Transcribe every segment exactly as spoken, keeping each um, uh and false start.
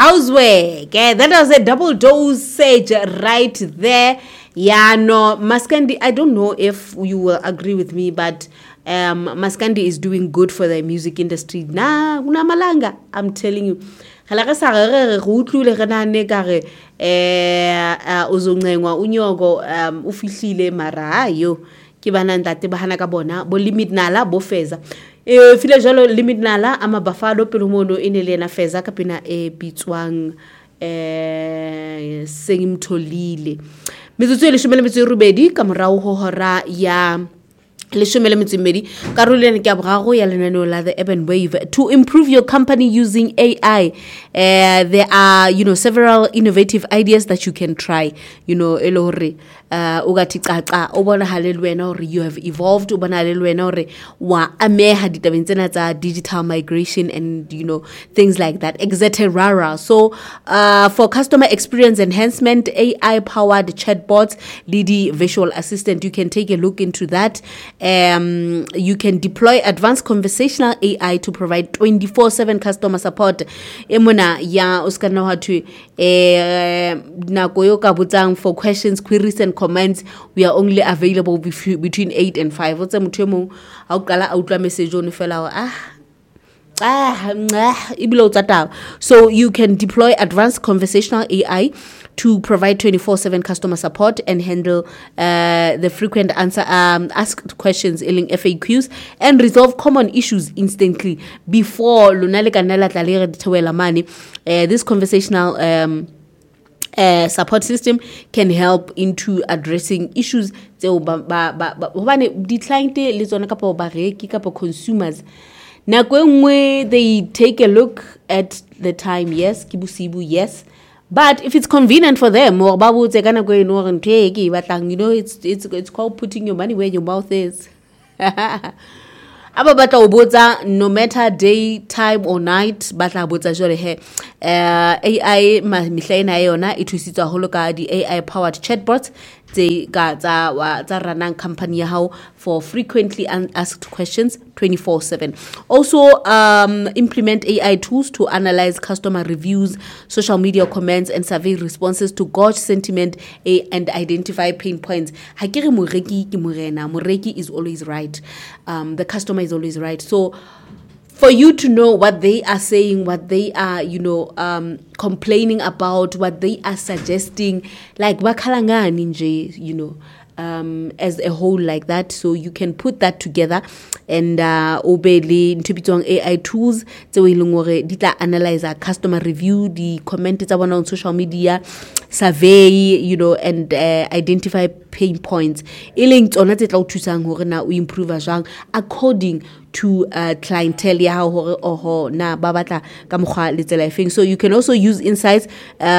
housework. Eh? That was a double dosage right there. Yeah, no, Maskandi, I don't know if you will agree with me, but um, Maskandi is doing good for the music industry. Nah, una malanga, I'm telling you. Halaka sa re go utlule re na ne ka re eh uzongcengwa unyogo um ufihlile mara yo ke bana ntate ba hana ka bona bo limit nala bo feza e file jalo limit nala ama bafalo pelo mono ene le na feza ka pena e bitswang eh sengimtholile metsotso le shumele metso rubedi ka morao ho hora ya le shumele metso mmedi karolene ke abrago ya lenaneo la the urban wave to improve your company using A I. Uh, there are, you know, several innovative ideas that you can try. You know, elore uh ugati qaqa o bona halelwena hore you have evolved, o bona halelwena hore wa ameha ditabeng tsena tsa digital migration and, you know, things like that, et cetera. So uh for customer experience enhancement, A I powered chatbots, le di visual assistant, you can take a look into that. Um you can deploy advanced conversational A I to provide twenty-four seven customer support. Emona ya uskana wa to eh na koyoka butsang for questions, queries and comments. We are only available between eight and five. What's a mutemo? I'll call out a message on the fellow. Ah, ah, so you can deploy advanced conversational A I to provide twenty-four seven customer support and handle uh, the frequent answer um, asked questions, ailing F A Qs, and resolve common issues instantly before lunale kanela tlalere ditwela mane. This conversational um, Uh, support system can help into addressing issues tseo ba ba ba hobane di client le tsona kapo bareki kapo consumers nako engwe they take a look at the time, yes, kibusibu, yes, but if it's convenient for them or ba botse kana go eno re nthe batlang, you know, it's it's it's called putting your money where your mouth is. Aba batla o botsa no matter day, time or night, batla botsa jore he uh, A I ma mihlaina yona ithusitsa holo ka di A I powered chatbots tse ka tsa wa tsa ranang company ya hao for frequently asked questions twenty-four seven. Also um implement A I tools to analyze customer reviews, social media comments and survey responses to gauge sentiment and identify pain points. Ha ke re moreki ke morena, moreki is always right. Um the customer is always right. So for you to know what they are saying, what they are, you know, um, complaining about, what they are suggesting, like bakalangani nje, you know, um, as a whole like that. So you can put that together and uh, obey into A I tools. So we dita analyze our customer review, the comments on social media, survey, you know, and uh, identify pain points. Iling ona tla uthusang hore na o improve jang according to uh, clientele ya hore oho na ba batla ka mokgwa le tsela efeng. So you can also use insights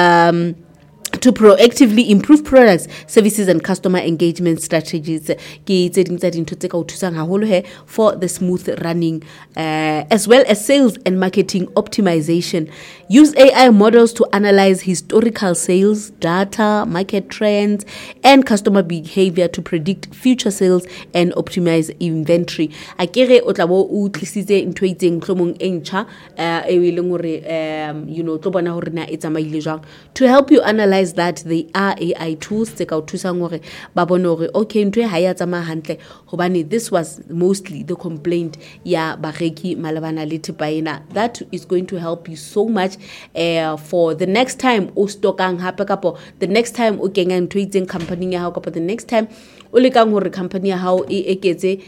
um to proactively improve products, services and customer engagement strategies ke tse ding tsa dintho tse ka o thusang haholo he for the smooth running uh, as well as sales and marketing optimization. Use A I models to analyze historical sales data, market trends and customer behavior to predict future sales and optimize inventory. Akere o tla bo o tlisitse ntho e itseng tlhomong e ntjha e e leng hore um you know tlo bona hore na e tsamaile jang. To help you analyze that, they are A I tools tse ka o thusang hore ba bone hore okay ntwe ha ya tsamaya hantle hobane this was mostly the complaint ya bareki malabana le tipaina. That is going to help you so much uh, for the next time o stockang hape kapo the next time o kenya ntwe itseng company ya hao kapo the next time o lekang hore company ya hao e eketse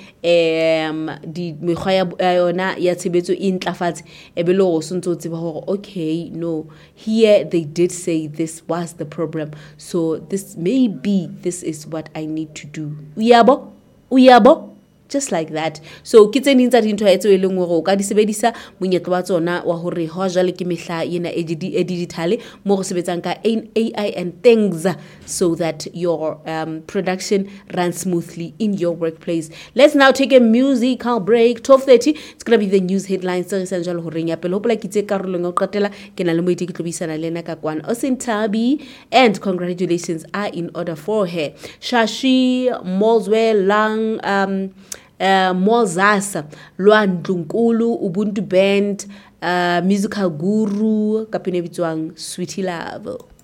um di mekgwa ya yona ya tshebetso e ntlafatse e be le go sontso tseba hore okay no, here they did say this was the problem, so this may be this is what I need to do. Uyabo uyabo just like that. So kitse nintsa dintho a etso e leng hore o ka di sebedisa monyetlo wa tsona wa hore ho jale ke mehla yena e digital mo go sebetsang ka A I and things so that your um, production runs smoothly in your workplace. Let's now take a musical break. twelve thirty, it's going to be the news headlines tse re jalo ho reng ya pele hopola kitse karolo ngo qatela ke na le moiti ke tlobisana le nna ka kwana Osintabi, and congratulations are in order for her. Shashi Moswell Lang um Uh, Mozasa, Luan Dunkulu, Ubuntu Band, uh, musical guru ka pene bitswang Sweetie Love.